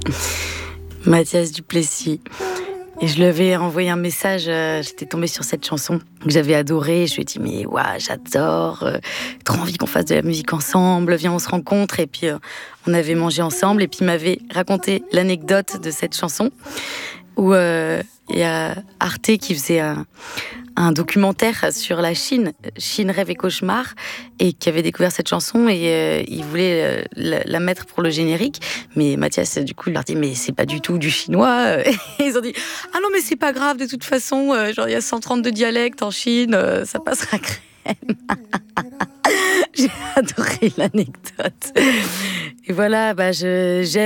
Mathias Duplessis. Et je lui avais envoyé un message, j'étais tombée sur cette chanson que j'avais adorée. Je lui ai dit, mais ouais, j'adore, trop envie qu'on fasse de la musique ensemble, viens, on se rencontre. Et puis, on avait mangé ensemble. Et puis, il m'avait raconté l'anecdote de cette chanson où il y a Arte qui faisait un documentaire sur la Chine, Chine, rêve et cauchemar, et qui avait découvert cette chanson et il voulait la mettre pour le générique. Mais Mathias, du coup, il leur dit, mais c'est pas du tout du chinois. Et ils ont dit, ah non, mais c'est pas grave, de toute façon, genre il y a 132 dialectes en Chine, ça passera crème. J'ai adoré l'anecdote. Et voilà, j'aime